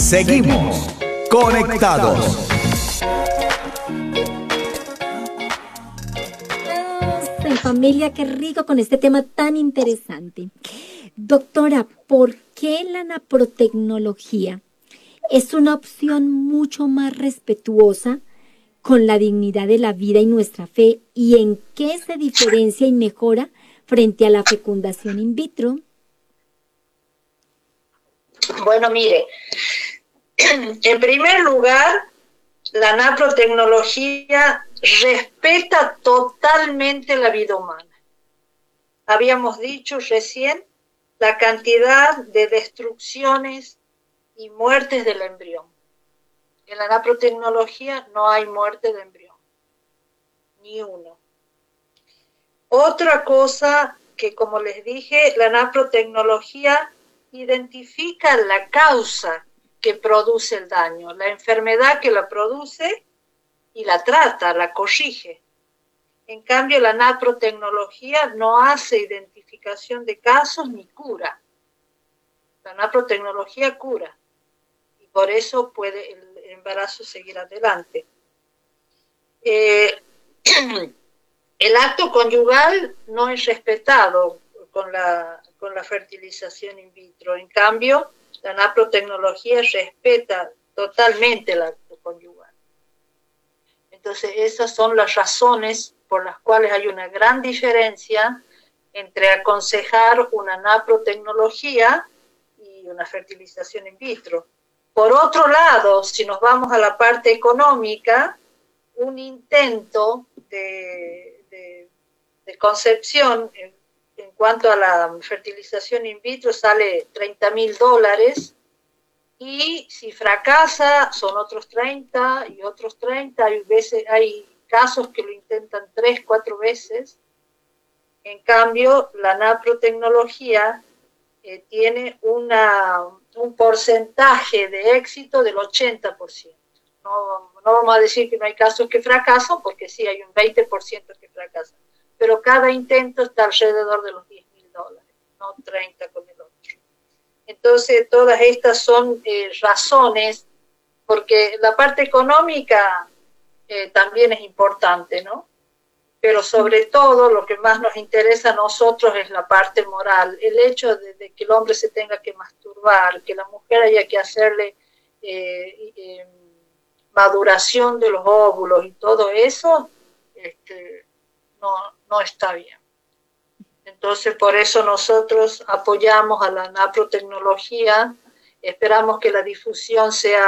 Seguimos conectados. En familia, qué rico con este tema tan interesante. Doctora, ¿por qué la naprotecnología es una opción mucho más respetuosa con la dignidad de la vida y nuestra fe? ¿Y en qué se diferencia y mejora frente a la fecundación in vitro? Bueno, mire, en primer lugar, la naprotecnología respeta totalmente la vida humana. Habíamos dicho recién la cantidad de destrucciones y muertes del embrión. En la naprotecnología no hay muerte de embrión, ni uno. Otra cosa que, como les dije, la naprotecnología identifica la causa que produce el daño, la enfermedad que la produce y la trata, la corrige. En cambio, la naprotecnología no hace identificación de casos ni cura. La naprotecnología cura y por eso puede el embarazo seguir adelante. El acto conyugal no es respetado con la fertilización in vitro. En cambio, la naprotecnología respeta totalmente el acto conyugal. Entonces, esas son las razones por las cuales hay una gran diferencia entre aconsejar una naprotecnología y una fertilización in vitro. Por otro lado, si nos vamos a la parte económica, un intento de concepción en cuanto a la fertilización in vitro sale $30,000 y si fracasa son otros 30 y otros 30. Hay casos que lo intentan 3, 4 veces. En cambio, la naprotecnología tiene un porcentaje de éxito del 80%. No vamos a decir que no hay casos que fracasan, porque sí hay un 20% que fracasan, pero cada intento está alrededor de los $10,000, no 30 con el otro. Entonces, todas estas son razones, porque la parte económica también es importante, ¿no? Pero sobre todo lo que más nos interesa a nosotros es la parte moral, el hecho de que el hombre se tenga que masturbar, que la mujer haya que hacerle maduración de los óvulos y todo eso, no está bien. Entonces, por eso nosotros apoyamos a la naprotecnología, esperamos que la difusión sea